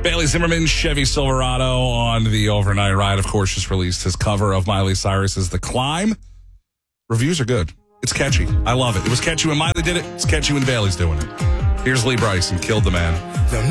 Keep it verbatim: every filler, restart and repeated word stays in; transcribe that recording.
Bailey Zimmerman, Chevy Silverado on the overnight ride, of course, just released his cover of Miley Cyrus's The Climb. Reviews are good. It's catchy. I love it. It was catchy when Miley did it. It's catchy when Bailey's doing it. Here's Lee Bryson, Killed the Man.